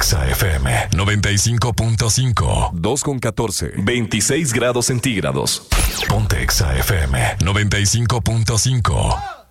Exa FM 95.5. 2:14. 26 grados centígrados. Ponte Exa FM 95.5.